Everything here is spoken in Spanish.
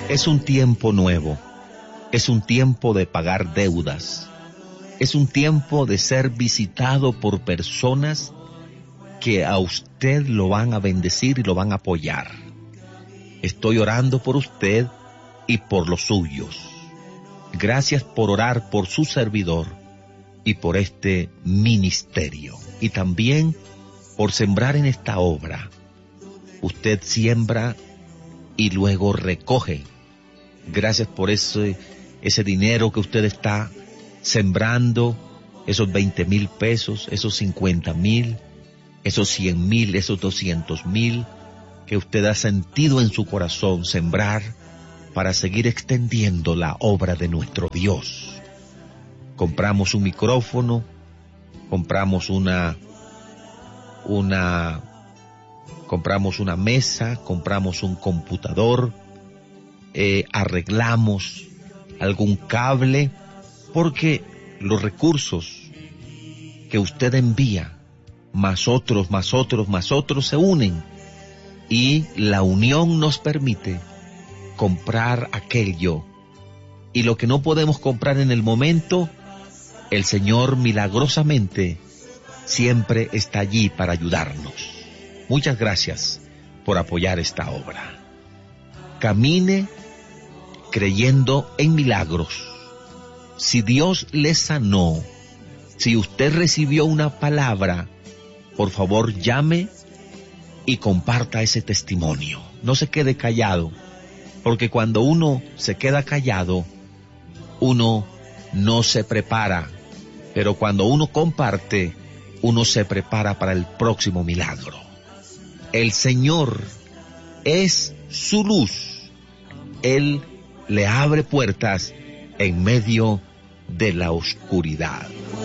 Es un tiempo nuevo, es un tiempo de pagar deudas, es un tiempo de ser visitado por personas que a usted lo van a bendecir y lo van a apoyar. Estoy orando por usted y por los suyos. Gracias por orar por su servidor y por este ministerio. Y también por sembrar en esta obra. Usted siembra y luego recoge. Gracias por ese dinero que usted está sembrando, esos 20,000 pesos, esos 50,000, esos 100,000, esos 200,000, que usted ha sentido en su corazón sembrar para seguir extendiendo la obra de nuestro Dios. Compramos un micrófono, compramos una mesa, compramos un computador, arreglamos algún cable, porque los recursos que usted envía, más otros, se unen, y la unión nos permite comprar aquello. Y lo que no podemos comprar en el momento, el Señor milagrosamente siempre está allí para ayudarnos. Muchas gracias por apoyar esta obra. Camine creyendo en milagros. Si Dios le sanó, si usted recibió una palabra, por favor llame y comparta ese testimonio. No se quede callado, porque cuando uno se queda callado, uno no se prepara, pero cuando uno comparte, uno se prepara para el próximo milagro. El Señor es su luz. Él le abre puertas en medio de la oscuridad.